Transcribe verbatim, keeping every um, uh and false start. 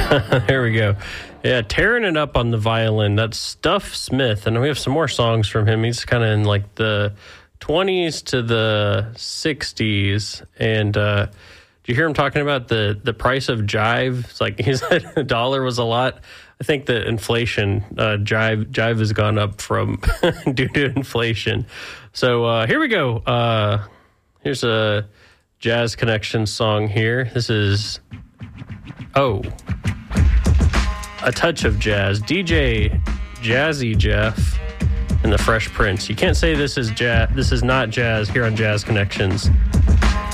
There we go. Yeah, tearing it up on the violin. That's Stuff Smith, and we have some more songs from him. He's kind of in like the twenties to the sixties, and uh, did you hear him talking about the the price of jive? It's like he said a dollar was a lot. I think that inflation, uh, jive jive has gone up from due to inflation. So uh, here we go. Uh, here's a Jazz Connection song here. This is oh. A touch of jazz. D J Jazzy Jeff and the Fresh Prince. You can't say this is jazz. This is not jazz here on Jazz Connections.